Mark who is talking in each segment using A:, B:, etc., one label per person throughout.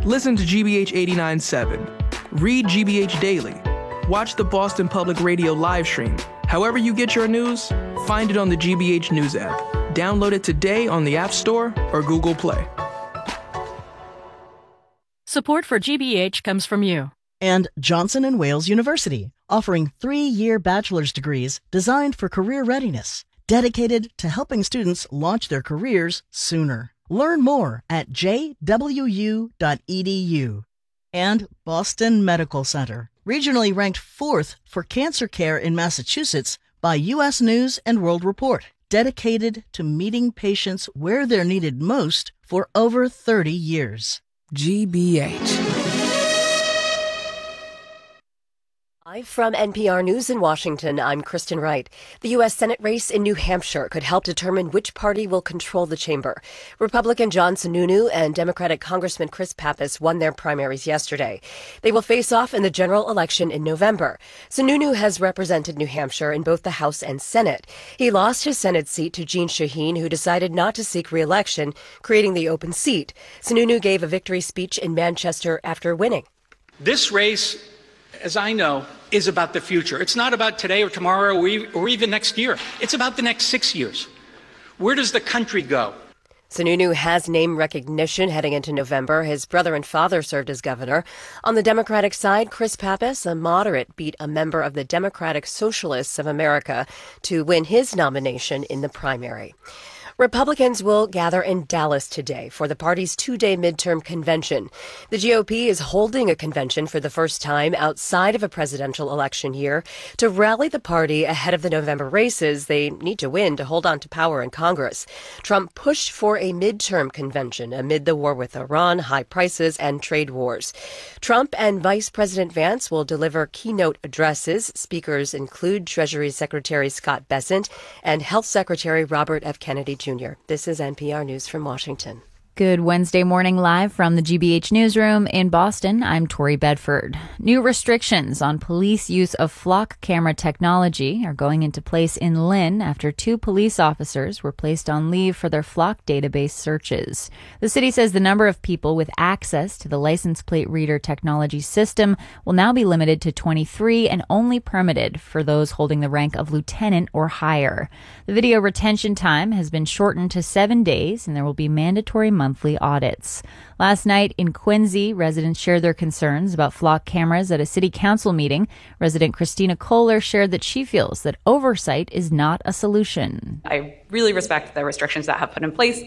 A: Listen to GBH 89.7. Read GBH Daily. Watch the Boston Public Radio live stream. However you get your news, find it on the GBH News app. Download it today on the App Store or Google Play.
B: Support for GBH comes from you.
C: And Johnson & Wales University, offering 3-year bachelor's degrees designed for career readiness, dedicated to helping students launch their careers sooner. Learn more at jwu.edu. And Boston Medical Center, regionally ranked 4th for cancer care in Massachusetts by U.S. News & World Report, dedicated to meeting patients where they're needed most for over 30 years.
D: GBH.
E: Live from NPR News in Washington, I'm Kristen Wright. The U.S. Senate race in New Hampshire could help determine which party will control the chamber. Republican John Sununu and Democratic Congressman Chris Pappas won their primaries yesterday. They will face off in the general election in November. Sununu has represented New Hampshire in both the House and Senate. He lost his Senate seat to Jeanne Shaheen, who decided not to seek re-election, creating the open seat. Sununu gave a victory speech in Manchester after winning.
F: This race, as I know, is about the future. It's not about today or tomorrow or even next year. It's about the next 6 years. Where does the country go?
E: Sununu has name recognition heading into November. His brother and father served as governor. On the Democratic side, Chris Pappas, a moderate, beat a member of the Democratic Socialists of America to win his nomination in the primary. Republicans will gather in Dallas today for the party's 2-day midterm convention. The GOP is holding a convention for the first time outside of a presidential election year to rally the party ahead of the November races they need to win to hold on to power in Congress. Trump pushed for a midterm convention amid the war with Iran, high prices, and trade wars. Trump and Vice President Vance will deliver keynote addresses. Speakers include Treasury Secretary Scott Bessent and Health Secretary Robert F. Kennedy Jr. This is NPR News from Washington.
G: Good Wednesday morning live from the GBH newsroom in Boston. I'm Tori Bedford. New restrictions on police use of flock camera technology are going into place in Lynn after 2 police officers were placed on leave for their flock database searches. The city says the number of people with access to the license plate reader technology system will now be limited to 23 and only permitted for those holding the rank of lieutenant or higher. The video retention time has been shortened to 7 days, and there will be mandatory monthly audits. Last night in Quincy, residents shared their concerns about flock cameras at a city council meeting. Resident Christina Kohler shared that she feels that oversight is not a solution.
H: I really respect the restrictions that have put in place,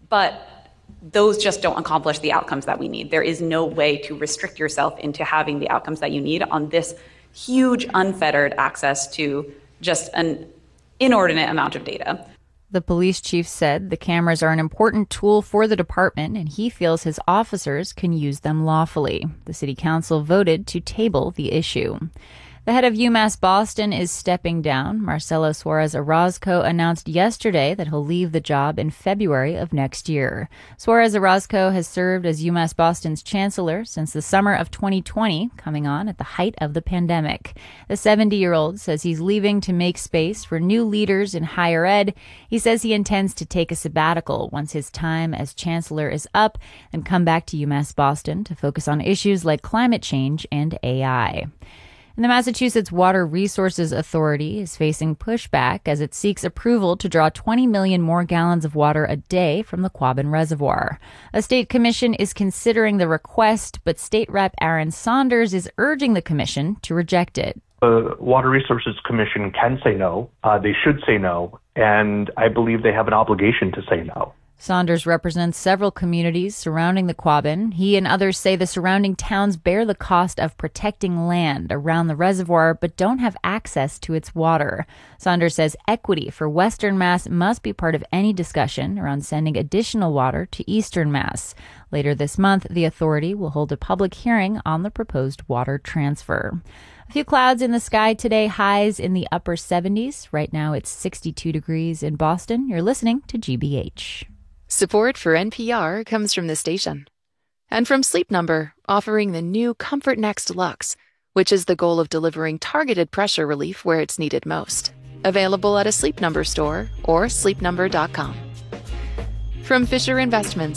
H: but those just don't accomplish the outcomes that we need. There is no way to restrict yourself into having the outcomes that you need on this huge unfettered access to just an inordinate amount of data.
G: The police chief said the cameras are an important tool for the department, and he feels his officers can use them lawfully. The city council voted to table the issue. The head of UMass Boston is stepping down. Marcelo Suarez Orozco announced yesterday that he'll leave the job in February of next year. Suarez Orozco has served as UMass Boston's chancellor since the summer of 2020, coming on at the height of the pandemic. The 70-year-old says he's leaving to make space for new leaders in higher ed. He says he intends to take a sabbatical once his time as chancellor is up and come back to UMass Boston to focus on issues like climate change and AI. And the Massachusetts Water Resources Authority is facing pushback as it seeks approval to draw 20 million more gallons of water a day from the Quabbin Reservoir. A state commission is considering the request, but State Rep Aaron Saunders is urging the commission to reject it.
I: The Water Resources Commission can say no. They should say no. And I believe they have an obligation to say no.
G: Saunders represents several communities surrounding the Quabbin. He and others say the surrounding towns bear the cost of protecting land around the reservoir but don't have access to its water. Saunders says equity for Western Mass must be part of any discussion around sending additional water to Eastern Mass. Later this month, the authority will hold a public hearing on the proposed water transfer. A few clouds in the sky today, highs in the upper 70s. Right now it's 62 degrees in Boston. You're listening to GBH.
D: Support for NPR comes from the station. And from Sleep Number, offering the new Comfort Next Luxe, which is the goal of delivering targeted pressure relief where it's needed most. Available at a Sleep Number store or sleepnumber.com. From Fisher Investments,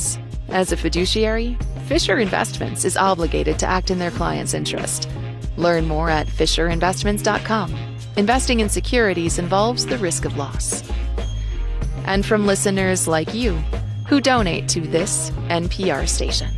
D: As a fiduciary, Fisher Investments is obligated to act in their client's interest. Learn more at FisherInvestments.com. Investing in securities involves the risk of loss. And from listeners like you, who donate to this NPR station.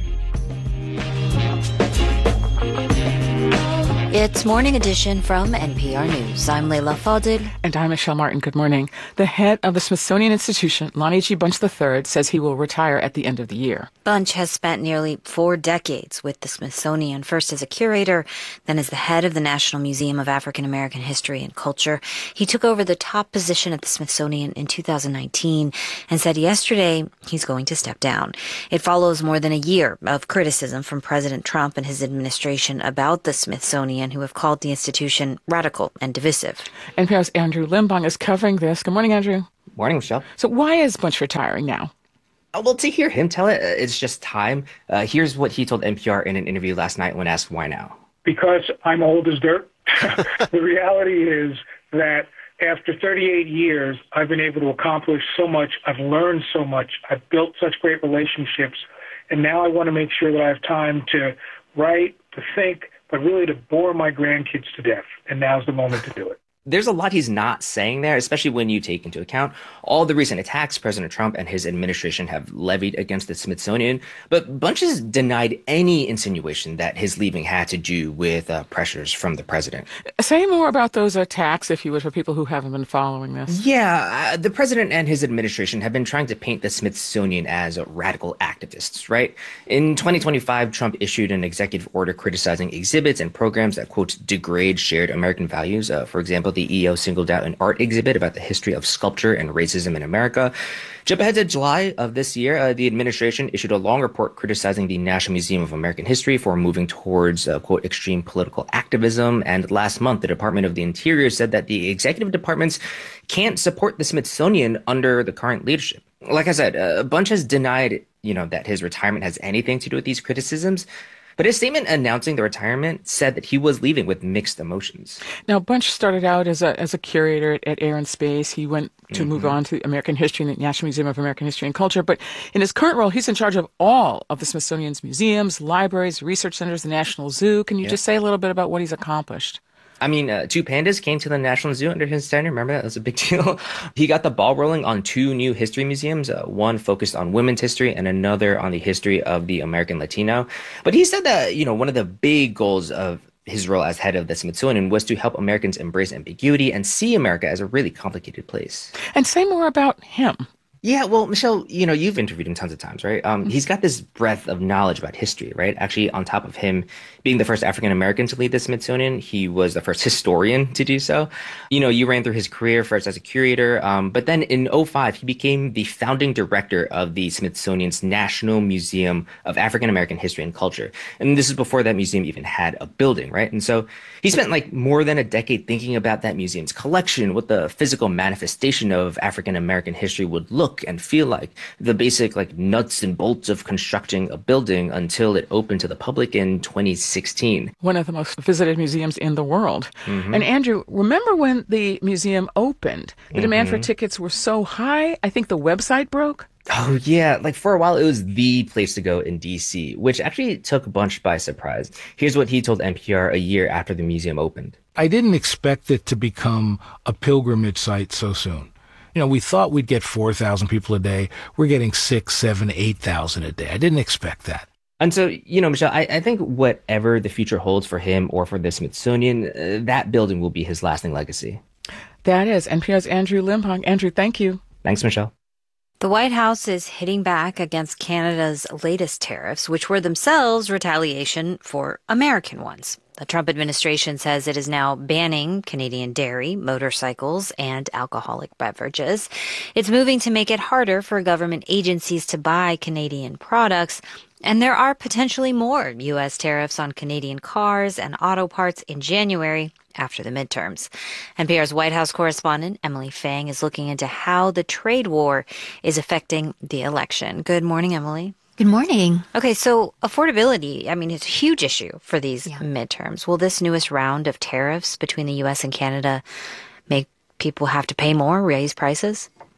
J: It's Morning Edition from NPR News. I'm Leila Fadil.
K: And I'm Michelle Martin. Good morning. The head of the Smithsonian Institution, Lonnie G. Bunch III, says he will retire at the end of the year.
J: Bunch has spent nearly 4 decades with the Smithsonian, first as a curator, then as the head of the National Museum of African American History and Culture. He took over the top position at the Smithsonian in 2019 and said yesterday he's going to step down. It follows more than a year of criticism from President Trump and his administration about the Smithsonian, who have called the institution radical and divisive.
K: NPR's Andrew Limbong is covering this. Good morning, Andrew.
L: Morning, Michelle.
K: So why is Bunch retiring now?
L: Well, to hear him tell it, it's just time. Here's what he told NPR in an interview last night when asked why now.
M: Because I'm old as dirt. The reality is that after 38 years, I've been able to accomplish so much. I've learned so much. I've built such great relationships. And now I want to make sure that I have time to write, to think, but really to bore my grandkids to death. And now's the moment to do it.
L: There's a lot he's not saying there, especially when you take into account all the recent attacks President Trump and his administration have levied against the Smithsonian. But Bunch has denied any insinuation that his leaving had to do with pressures from the president.
K: Say more about those attacks, if you would, for people who haven't been following this.
L: Yeah, the president and his administration have been trying to paint the Smithsonian as radical activists, right? In 2025, Trump issued an executive order criticizing exhibits and programs that, quote, degrade shared American values. For example, the EO singled out an art exhibit about the history of sculpture and racism in America. Jump ahead to July of this year, the administration issued a long report criticizing the National Museum of American History for moving towards, quote, extreme political activism. And last month, the Department of the Interior said that the executive departments can't support the Smithsonian under the current leadership. Like I said, Bunch has denied, that his retirement has anything to do with these criticisms. But his statement announcing the retirement said that he was leaving with mixed emotions.
K: Now, Bunch started out as a curator at Air and Space. He went to move on to American History and the National Museum of American History and Culture. But in his current role, he's in charge of all of the Smithsonian's museums, libraries, research centers, the National Zoo. Can you just say a little bit about what he's accomplished?
L: I mean, 2 pandas came to the National Zoo under his tenure. Remember that? That was a big deal. He got the ball rolling on 2 new history museums, one focused on women's history and another on the history of the American Latino. But he said that, one of the big goals of his role as head of the Smithsonian was to help Americans embrace ambiguity and see America as a really complicated place.
K: And say more about him.
L: Yeah, well, Michelle, you've interviewed him tons of times, right? He's got this breadth of knowledge about history, right? Actually, on top of him being the first African-American to lead the Smithsonian, he was the first historian to do so. You ran through his career first as a curator, but then in 2005, he became the founding director of the Smithsonian's National Museum of African-American History and Culture. And this is before that museum even had a building, right? And so he spent more than a decade thinking about that museum's collection, what the physical manifestation of African-American history would look and feel like, the basic nuts and bolts of constructing a building until it opened to the public in 2016.
K: One of the most visited museums in the world. Mm-hmm. And Andrew, remember when the museum opened? The demand for tickets were so high, I think the website broke?
L: Oh, yeah. For a while, it was the place to go in D.C., which actually took Bunch by surprise. Here's what he told NPR a year after the museum opened.
N: I didn't expect it to become a pilgrimage site so soon. We thought we'd get 4,000 people a day. We're getting 6, 7, 8,000 a day. I didn't expect that.
L: And so, Michelle, I think whatever the future holds for him or for the Smithsonian, that building will be his lasting legacy.
K: That is NPR's Andrew Limbong. Andrew, thank you.
L: Thanks, Michelle.
J: The White House is hitting back against Canada's latest tariffs, which were themselves retaliation for American ones. The Trump administration says it is now banning Canadian dairy, motorcycles, and alcoholic beverages. It's moving to make it harder for government agencies to buy Canadian products. And there are potentially more U.S. tariffs on Canadian cars and auto parts in January after the midterms. NPR's White House correspondent Emily Fang is looking into how the trade war is affecting the election. Good morning, Emily.
O: Good morning.
J: Okay, so affordability, it's a huge issue for these midterms. Will this newest round of tariffs between the U.S. and Canada make people have to pay more, raise prices?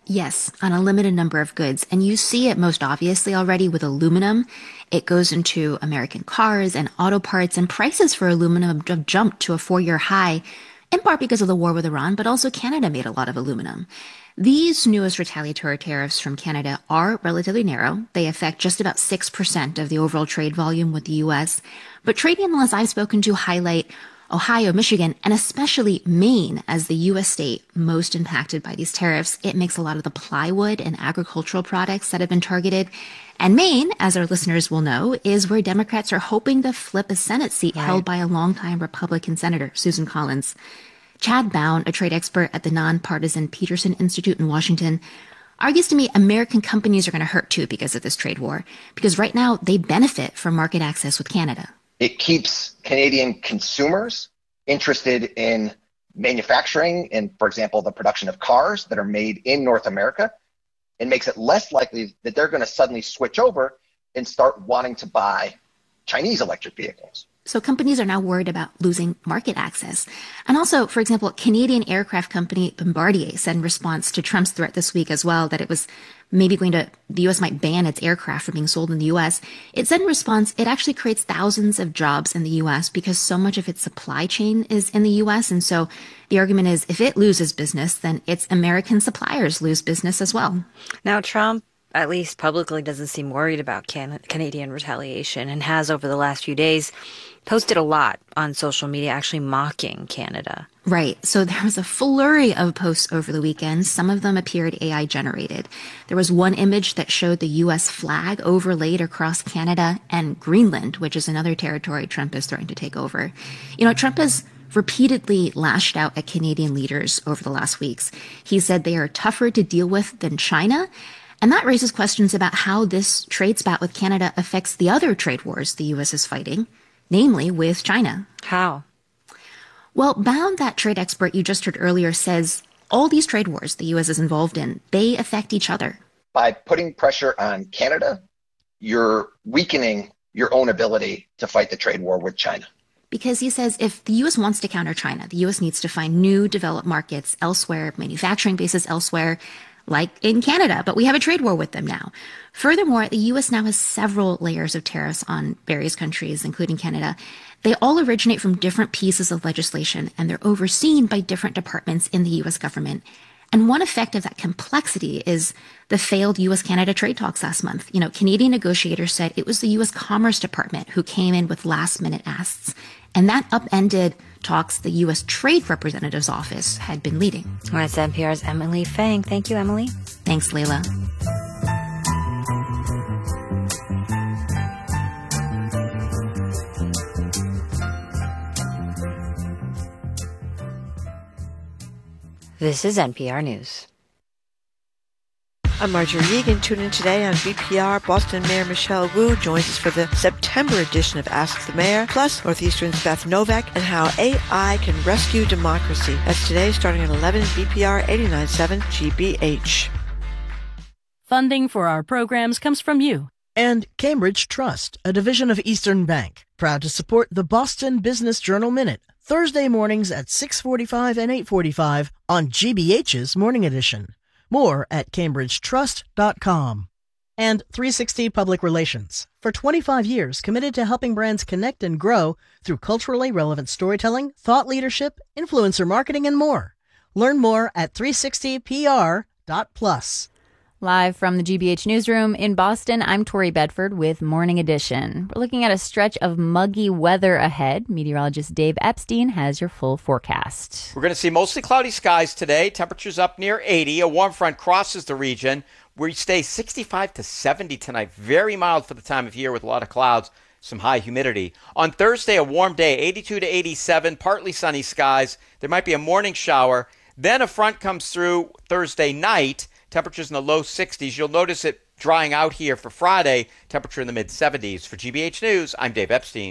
O: Yes, on a limited number of goods. And you see it most obviously already with aluminum. It goes into American cars and auto parts, and prices for aluminum have jumped to a 4-year high, in part because of the war with Iran, but also Canada made a lot of aluminum. These newest retaliatory tariffs from Canada are relatively narrow. They affect just about 6% of the overall trade volume with the U.S. But trade analysts I've spoken to highlight Ohio, Michigan, and especially Maine as the U.S. state most impacted by these tariffs. It makes a lot of the plywood and agricultural products that have been targeted. And Maine, as our listeners will know, is where Democrats are hoping to flip a Senate seat held by a longtime Republican Senator, Susan Collins. Chad Bown, a trade expert at the nonpartisan Peterson Institute in Washington, argues to me American companies are going to hurt too because of this trade war, because right now they benefit from market access with Canada.
P: It keeps Canadian consumers interested in manufacturing and, for example, the production of cars that are made in North America, and makes it less likely that they're going to suddenly switch over and start wanting to buy Chinese electric vehicles.
O: So companies are now worried about losing market access. And also, for example, Canadian aircraft company Bombardier said in response to Trump's threat this week as well that it was maybe the U.S. might ban its aircraft from being sold in the U.S. It said in response, it actually creates thousands of jobs in the U.S. because so much of its supply chain is in the U.S. And so the argument is if it loses business, then its American suppliers lose business as well.
J: Now, Trump, at least publicly, doesn't seem worried about Canadian retaliation and has over the last few days posted a lot on social media actually mocking Canada.
O: Right. So there was a flurry of posts over the weekend. Some of them appeared AI generated. There was one image that showed the U.S. flag overlaid across Canada and Greenland, which is another territory Trump is threatening to take over. You know, Trump has repeatedly lashed out at Canadian leaders over the last weeks. He said they are tougher to deal with than China. And that raises questions about how this trade spat with Canada affects the other trade wars the U.S. is fighting, namely with China.
J: How?
O: Well, Bound, that trade expert you just heard earlier, says all these trade wars the U.S. is involved in, they affect each other.
P: By putting pressure on Canada, you're weakening your own ability to fight the trade war with China.
O: Because he says if the U.S. wants to counter China, the U.S. needs to find new developed markets elsewhere, manufacturing bases elsewhere, like in Canada, but we have a trade war with them now. Furthermore, the U.S. now has several layers of tariffs on various countries, including Canada. They all originate from different pieces of legislation, and they're overseen by different departments in the U.S. government. And one effect of that complexity is the failed U.S.-Canada trade talks last month. You know, Canadian negotiators said it was the U.S. Commerce Department who came in with last-minute asks, and that upended talks the U.S. Trade Representative's office had been leading.
J: Well, that's NPR's Emily Fang. Thank you, Emily.
O: Thanks, Layla.
J: This is NPR News.
Q: I'm Marjorie Egan. Tune in today on VPR. Boston Mayor Michelle Wu joins us for the September edition of Ask the Mayor, plus Northeastern's Beth Novak and how AI can rescue democracy. That's today starting at 11 VPR 89.7 GBH.
B: Funding for our programs comes from you.
C: And Cambridge Trust, a division of Eastern Bank, proud to support the Boston Business Journal Minute, Thursday mornings at 6:45 and 8:45 on GBH's Morning Edition. More at cambridgetrust.com. And 360 Public Relations. For 25 years, committed to helping brands connect and grow through culturally relevant storytelling, thought leadership, influencer marketing, and more. Learn more at 360pr.plus.
G: Live from the GBH newsroom in Boston, I'm Tori Bedford with Morning Edition. We're looking at a stretch of muggy weather ahead. Meteorologist Dave Epstein has your full forecast.
R: We're going to see mostly cloudy skies today. Temperatures up near 80. A warm front crosses the region. We stay 65 to 70 tonight. Very mild for the time of year with a lot of clouds, some high humidity. On Thursday, a warm day, 82 to 87, partly sunny skies. There might be a morning shower. Then a front comes through Thursday night. Temperatures in the low 60s. You'll notice it drying out here for Friday. Temperature in the mid-70s. For GBH News, I'm Dave Epstein.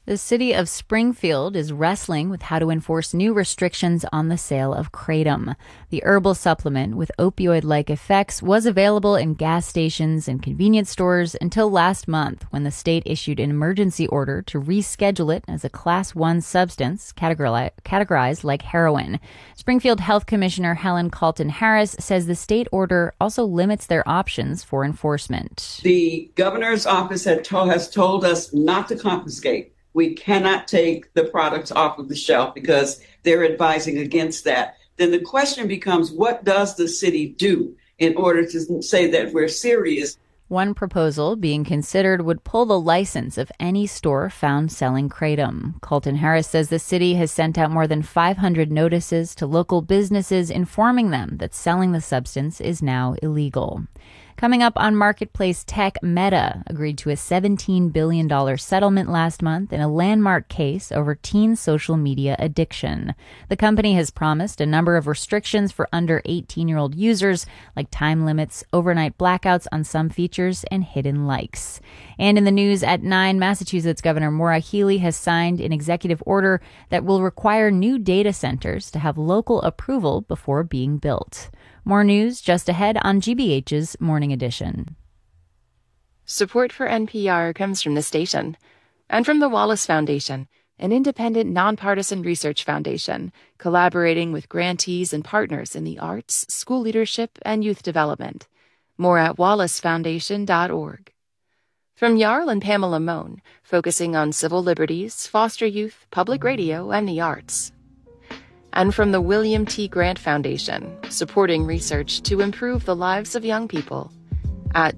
G: The city of Springfield is wrestling with how to enforce new restrictions on the sale of Kratom. The herbal supplement with opioid-like effects was available in gas stations and convenience stores until last month, when the state issued an emergency order to reschedule it as a Class 1 substance categorized like heroin. Springfield Health Commissioner Helen Calton Harris says the state order also limits their options for enforcement.
S: The governor's office has told us not to confiscate. We cannot take the products off of the shelf because they're advising against that. Then the question becomes, what does the city do in order to say that we're serious?
G: One proposal being considered would pull the license of any store found selling Kratom. Calton Harris says the city has sent out more than 500 notices to local businesses informing them that selling the substance is now illegal. Coming up on Marketplace Tech, Meta agreed to a $17 billion settlement last month in a landmark case over teen social media addiction. The company has promised a number of restrictions for under 18-year-old users, like time limits, overnight blackouts on some features, and hidden likes. And in the news at 9, Massachusetts Governor Maura Healey has signed an executive order that will require new data centers to have local approval before being built. More news just ahead on GBH's Morning Edition.
D: Support for NPR comes from the station and from the Wallace Foundation, an independent, nonpartisan research foundation collaborating with grantees and partners in the arts, school leadership, and youth development. More at wallacefoundation.org. From Jarl and Pamela Mohn, focusing on civil liberties, foster youth, public radio, and the arts. And from the William T. Grant Foundation, supporting research to improve the lives of young people at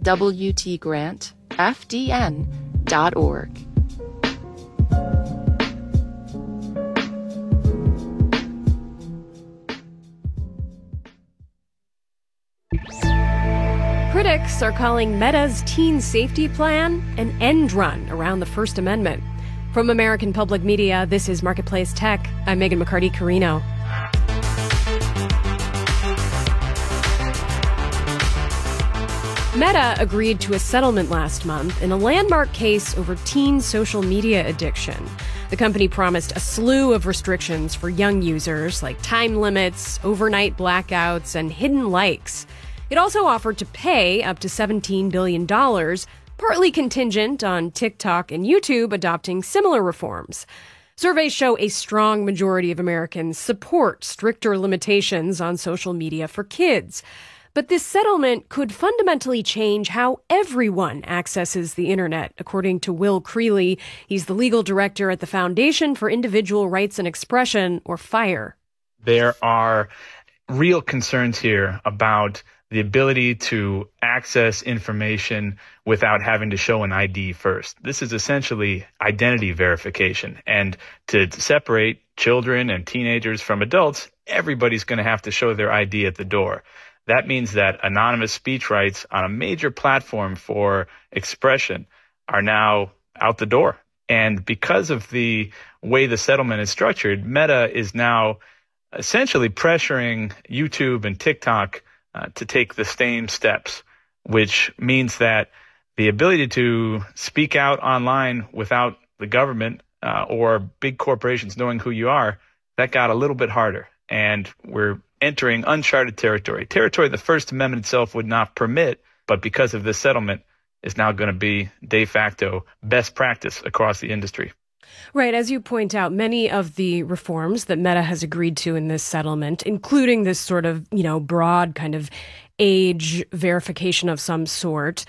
D: wtgrantfdn.org.
T: Critics are calling Meta's teen safety plan an end run around the First Amendment. From American Public Media, this is Marketplace Tech. I'm Megan McCarty-Carino. Meta agreed to a settlement last month in a landmark case over teen social media addiction. The company promised a slew of restrictions for young users, like time limits, overnight blackouts, and hidden likes. It also offered to pay up to $17 billion, partly contingent on TikTok and YouTube adopting similar reforms. Surveys show a strong majority of Americans support stricter limitations on social media for kids. But this settlement could fundamentally change how everyone accesses the internet, according to Will Creeley. He's the legal director at the Foundation for Individual Rights and Expression, or FIRE.
U: There are real concerns here about the ability to access information without having to show an ID first. This is essentially identity verification. And to separate children and teenagers from adults, everybody's going to have to show their ID at the door. That means that anonymous speech rights on a major platform for expression are now out the door. And because of the way the settlement is structured, Meta is now essentially pressuring YouTube and TikTok to take the same steps, which means that the ability to speak out online without the government or big corporations knowing who you are, that got a little bit harder. And we're entering uncharted territory the First Amendment itself would not permit, but because of this settlement is now going to be de facto best practice across the industry.
T: Right. As you point out, many of the reforms that Meta has agreed to in this settlement, including this sort of, broad kind of age verification of some sort,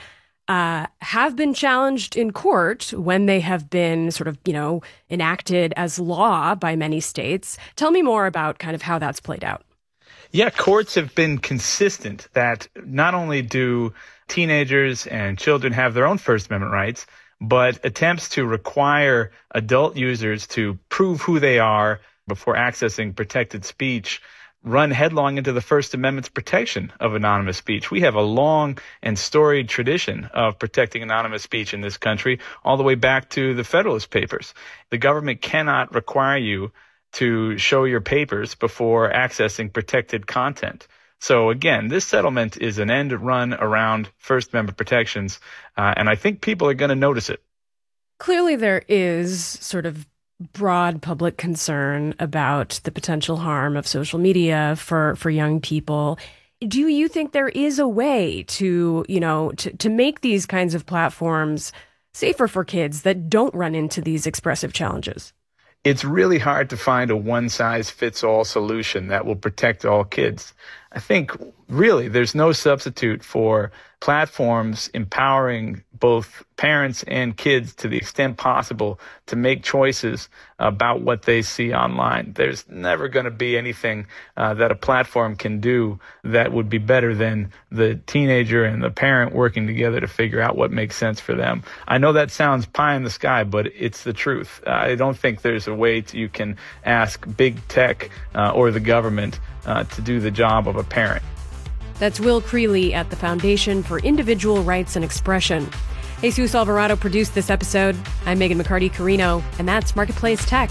T: have been challenged in court when they have been sort of, enacted as law by many states. Tell me more about kind of how that's played out.
U: Yeah, courts have been consistent that not only do teenagers and children have their own First Amendment rights, but attempts to require adult users to prove who they are before accessing protected speech run headlong into the First Amendment's protection of anonymous speech. We have a long and storied tradition of protecting anonymous speech in this country, all the way back to the Federalist Papers. The government cannot require you to show your papers before accessing protected content. So again, this settlement is an end run around First Amendment protections, and I think people are going to notice it.
T: Clearly there is sort of broad public concern about the potential harm of social media for young people. Do you think there is a way to, to make these kinds of platforms safer for kids that don't run into these expressive challenges?
U: It's really hard to find a one-size-fits-all solution that will protect all kids. I think really there's no substitute for platforms empowering both parents and kids to the extent possible to make choices about what they see online. There's never going to be anything that a platform can do that would be better than the teenager and the parent working together to figure out what makes sense for them. I know that sounds pie in the sky, but it's the truth. I don't think there's a way you can ask big tech or the government to do the job of a parent.
T: That's Will Creeley at the Foundation for Individual Rights and Expression. Jesus Alvarado produced this episode. I'm Megan McCarty-Carino, and that's Marketplace Tech.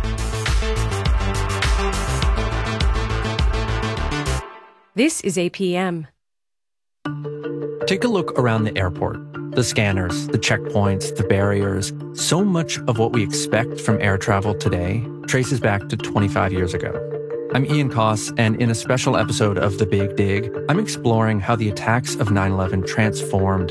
T: This is APM.
A: Take a look around the airport. The scanners, the checkpoints, the barriers. So much of what we expect from air travel today traces back to 25 years ago. I'm Ian Koss, and in a special episode of The Big Dig, I'm exploring how the attacks of 9/11 transformed